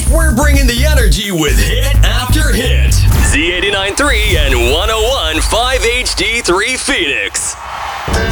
We're bringing the energy with hit after hit. Z89.3 and 101.5 HD3 Phoenix.